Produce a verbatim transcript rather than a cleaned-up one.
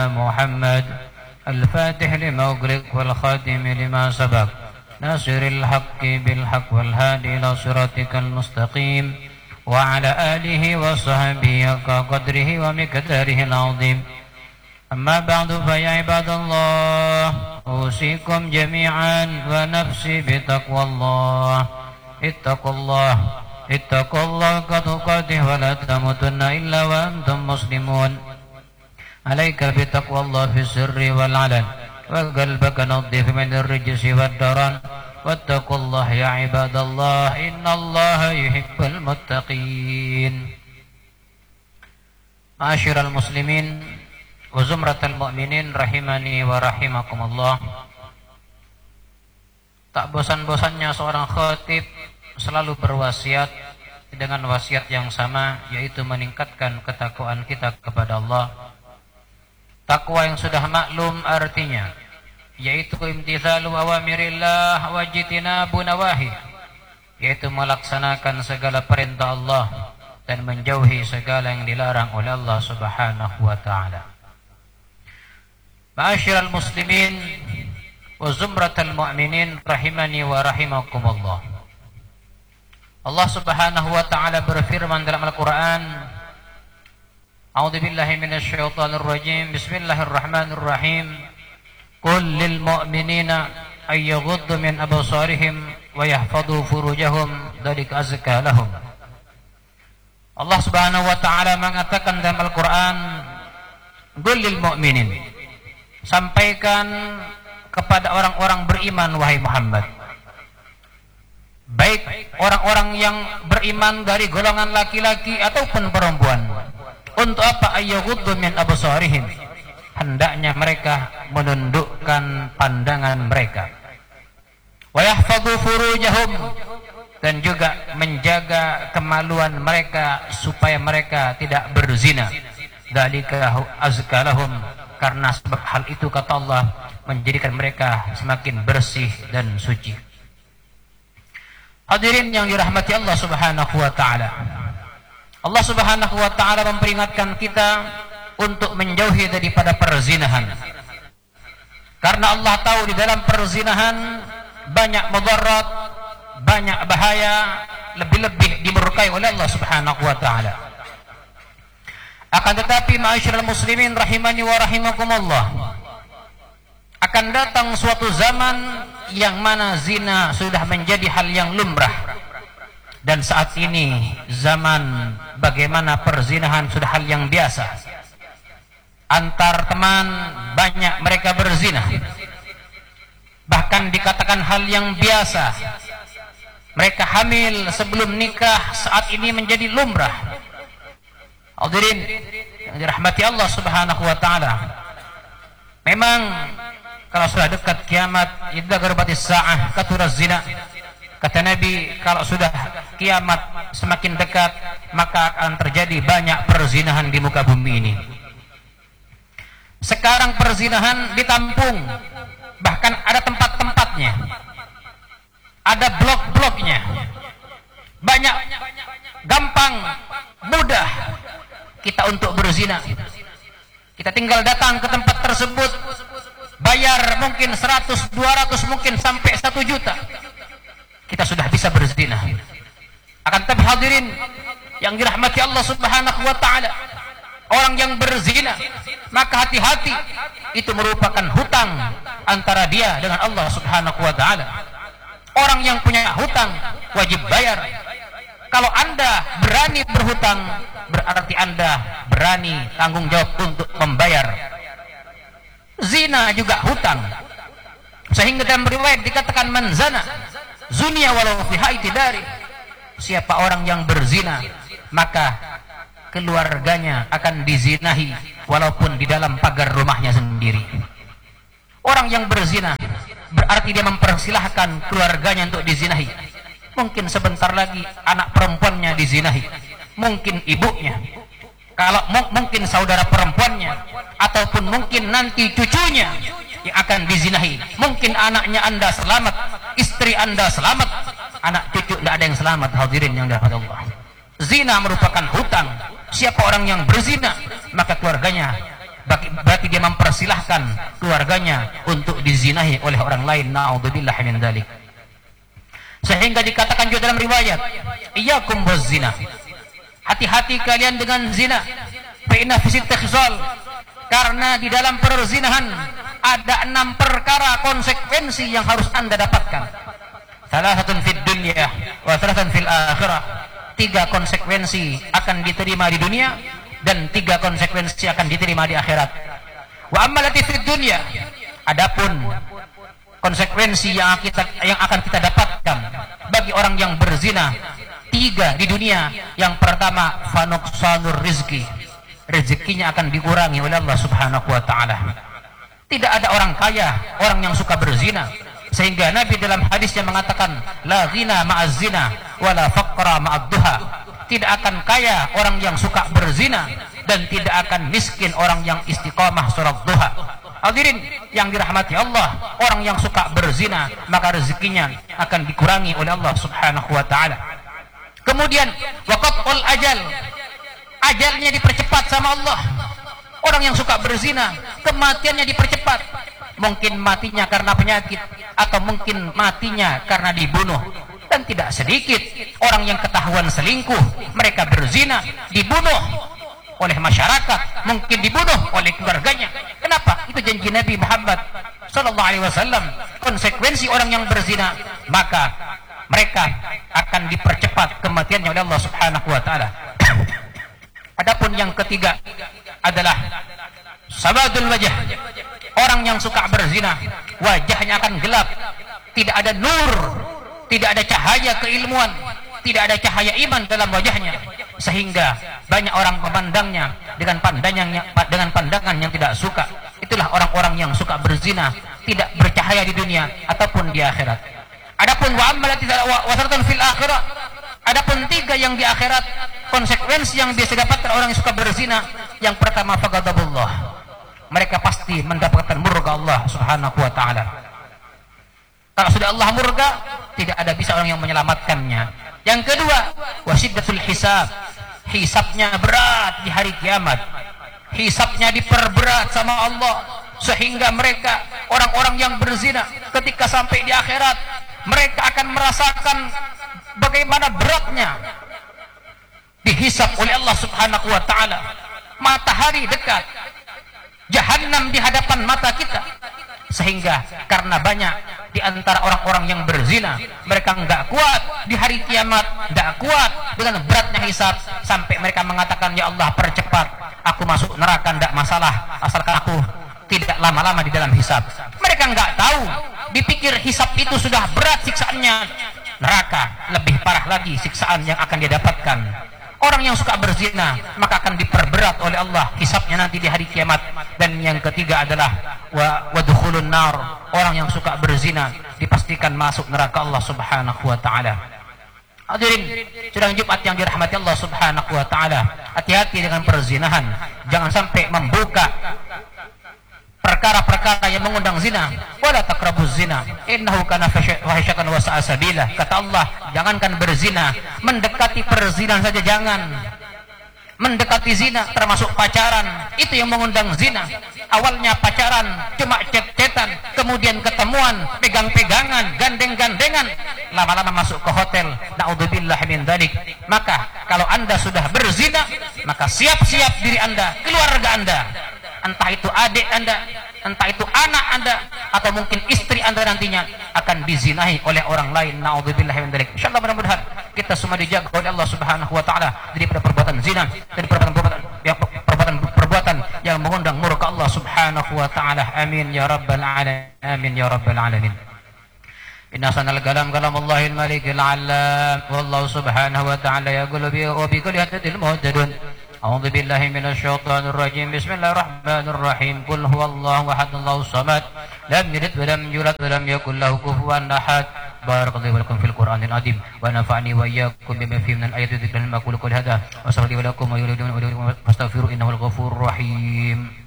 محمد الفاتح لما أغلق والخاتم لما سبق ناصر الحق بالحق والهادي إلى صراطك المستقيم وعلى آله وصحبه كقدره ومقداره العظيم. أما بعد فيا عباد الله أوصيكم جميعا ونفسي بتقوى الله. اتقوا الله اتقوا الله كتقاته ولا تموتن إلا وأنتم مسلمون. عليك بتقوى الله في السر والعلن وقلبك نظف من الرجس والدرن واتقوا الله يا عباد الله إن الله يحب المتقين. معاشر المسلمين وزمرة المؤمنين rahimani wa rahimakumullah. Tak bosan-bosannya seorang khatib selalu berwasiat dengan wasiat yang sama, yaitu meningkatkan ketakwaan kita kepada Allah. Takwa yang sudah maklum artinya yaitu imtithalu awamirillah wa jitinabu nawahi, yaitu melaksanakan segala perintah Allah dan menjauhi segala yang dilarang oleh Allah Subhanahu wa taala. Ma'asyiral muslimin wa zumratal mu'minin rahimani wa rahimakumullah. Allah Subhanahu wa taala berfirman dalam Al-Qur'an, A'udzu billahi minasyaitonir rajim. Bismillahirrahmanirrahim. Qul lil mu'minina ay yaghuddu min absarihim wa yahfadhu furujahum dzalika azka lahum. Allah Subhanahu wa taala mengatakan dalam Al-Qur'an, Qul lil mu'minin, sampaikan kepada orang-orang beriman wahai Muhammad, baik orang-orang yang beriman dari golongan laki-laki ataupun perempuan. Untuk apa? Ayyughuddu min absarihim, hendaknya mereka menundukkan pandangan mereka. Wa yahfadhu furujahum, dan juga menjaga kemaluan mereka supaya mereka tidak berzina. Dzalika azka lahum, karena sebab hal itu kata Allah menjadikan mereka semakin bersih dan suci. Hadirin yang dirahmati Allah Subhanahu wa taala. Allah Subhanahu wa taala memperingatkan kita untuk menjauhi daripada perzinahan. Karena Allah tahu di dalam perzinahan banyak mudarat, banyak bahaya, lebih-lebih dimurkai oleh Allah Subhanahu wa taala. Akan tetapi ma'asyiral muslimin rahimani wa rahimakumullah, akan datang suatu zaman yang mana zina sudah menjadi hal yang lumrah. Dan saat ini zaman bagaimana perzinahan sudah hal yang biasa. Antar teman banyak mereka berzina. Bahkan dikatakan hal yang biasa. Mereka hamil sebelum nikah saat ini menjadi lumrah. Hadirin yang dirahmati Allah Subhanahu wa taala. Memang kalau sudah dekat kiamat, idza gharabatis saah katuraz zina. Kata Nabi, kalau sudah kiamat semakin dekat, maka akan terjadi banyak perzinahan di muka bumi ini. Sekarang perzinahan ditampung, bahkan ada tempat-tempatnya, ada blok-bloknya, banyak, gampang, mudah kita untuk berzina. Kita tinggal datang ke tempat tersebut, bayar mungkin seratus, dua ratus, mungkin sampai satu juta. Kita sudah bisa berzina. Akan tapi hadirin yang dirahmati Allah Subhanahu wa taala, orang yang berzina, maka hati-hati, itu merupakan hutang antara dia dengan Allah Subhanahu wa taala. Orang yang punya hutang wajib bayar. Kalau Anda berani berhutang, berarti Anda berani tanggung jawab untuk membayar. Zina juga hutang. Sehingga dalam riwayat dikatakan man zana zunia walau fi haiti dari, siapa orang yang berzina maka keluarganya akan dizinahi walaupun di dalam pagar rumahnya sendiri. Orang yang berzina berarti dia mempersilahkan keluarganya untuk dizinahi. Mungkin sebentar lagi anak perempuannya dizinahi, mungkin ibunya, kalau mungkin saudara perempuannya, ataupun mungkin nanti cucunya yang akan dizinahi. Mungkin anaknya Anda selamat, istri Anda selamat, anak cucu tidak ada yang selamat. Hadirin yang dirahmati Allah, zina merupakan hutang. Siapa orang yang berzina maka keluarganya berarti dia mempersilahkan keluarganya untuk dizinahi oleh orang lain. Na'udzubillah min dzalik. Sehingga dikatakan juga dalam riwayat, iyyakum waz-zina, hati-hati kalian dengan zina, fa inna fi khisal, karena di dalam perzinahan ada enam perkara konsekuensi yang harus Anda dapatkan. Salasatun fid dunya wa salasatun fil akhirah. Tiga konsekuensi akan diterima di dunia dan tiga konsekuensi akan diterima di akhirat. Wa amma lati fid dunya, adapun konsekuensi yang kita yang akan kita dapatkan bagi orang yang berzina, tiga di dunia. Yang pertama, fanuqsanur rizki, rezekinya akan dikurangi oleh Allah Subhanahu wa taala. Tidak ada orang kaya orang yang suka berzina, sehingga Nabi dalam hadisnya mengatakan, la ghina ma'az zina wala faqra ma'ad duha. Tidak akan kaya orang yang suka berzina dan tidak akan miskin orang yang istiqamah salat duha. Hadirin yang dirahmati Allah, orang yang suka berzina maka rezekinya akan dikurangi oleh Allah Subhanahu wa taala. Kemudian waqtul ajal, ajalnya dipercepat sama Allah. Orang yang suka berzina, kematiannya dipercepat. Mungkin matinya karena penyakit, atau mungkin matinya karena dibunuh. Dan tidak sedikit orang yang ketahuan selingkuh, mereka berzina, dibunuh oleh masyarakat, mungkin dibunuh oleh keluarganya. Kenapa? Itu janji Nabi Muhammad sallallahu alaihi wasallam. Konsekuensi orang yang berzina, maka mereka akan dipercepat kematiannya oleh Allah Subhanahu wa taala. Adapun yang ketiga adalah sawadul wajah. Orang yang suka berzina, wajahnya akan gelap, tidak ada nur, tidak ada cahaya keilmuan, tidak ada cahaya iman dalam wajahnya, sehingga banyak orang memandangnya dengan pandangan yang, dengan pandangan yang tidak suka. Itulah orang-orang yang suka berzina, tidak bercahaya di dunia ataupun di akhirat. Adapun wa ammalati wasaratan fil akhirah, adapun tiga yang di akhirat, konsekuensi yang bisa dapatkan orang yang suka berzina, yang pertama faghadabullah, mereka pasti mendapatkan murka Allah Subhanahu wa taala. Kalau sudah Allah murka, tidak ada bisa orang yang menyelamatkannya. Yang kedua, wasiddatul hisab, hisabnya berat di hari kiamat. Hisabnya diperberat sama Allah, sehingga mereka orang-orang yang berzina ketika sampai di akhirat, mereka akan merasakan bagaimana beratnya dihisab oleh Allah Subhanahu wa taala. Matahari dekat, Jahannam di hadapan mata kita, sehingga karena banyak di antara orang-orang yang berzina, mereka enggak kuat di hari kiamat, enggak kuat dengan beratnya hisab, sampai mereka mengatakan, ya Allah percepat aku masuk neraka, enggak masalah asalkan aku tidak lama-lama di dalam hisab. Mereka enggak tahu, dipikir hisab itu sudah berat siksaannya, neraka lebih parah lagi siksaan yang akan dia dapatkan. Orang yang suka berzina maka akan diperberat oleh Allah hisabnya nanti di hari kiamat. Dan yang ketiga adalah wa wadkhulun nar, orang yang suka berzina dipastikan masuk neraka Allah Subhanahu wa taala. Hadirin sidang Jumat yang dirahmati Allah Subhanahu wa taala, hati-hati dengan perzinahan, jangan sampai membuka perkara-perkara yang mengundang zina. Wala taqrabuz zina innahu kana fahisyatan wa sa'a sabila. Kata Allah, jangankan berzina, mendekati perzinahan saja jangan. Mendekati zina termasuk pacaran, itu yang mengundang zina. Awalnya pacaran cuma cet-cetan, kemudian ketemuan, pegang-pegangan, gandeng-gandengan, lama-lama masuk ke hotel. Na'udzubillah min dzalik. Maka kalau Anda sudah berzina, maka siap-siap diri Anda, keluarga Anda, entah itu adik Anda, entah itu anak Anda, atau mungkin istri Anda nantinya akan dizinahi oleh orang lain. Na'udzubillah min dzalik. Insyaallah mudah-mudahan kita semua dijaga oleh Allah Subhanahu wa taala daripada perbuatan zina, dari perbuatan-perbuatan yang perbuatan yang mengundang murka Allah Subhanahu wa taala. Amin ya rabbal alamin. Amin ya rabbal alamin. Inna sanal kalam kalam Allahil malikil alam, wallahu subhanahu wa ta'ala yaqulu bi wa bi kulli hadil muhtadun. أعوذ بالله من الشيطان الرجيم. بسم الله الرحمن الرحيم. قل هو الله أحد الله الصمد لم يلد ولم يولد ولم يكن له كفوا أحد. بارك الله لكم في القرآن العظيم ونفعني وإياكم بما فيه من الآيات والذكر الحكيم. أقول قولي هذا وأستغفر لي ولكم ويولدون فاستغفروا إنه الغفور الرحيم.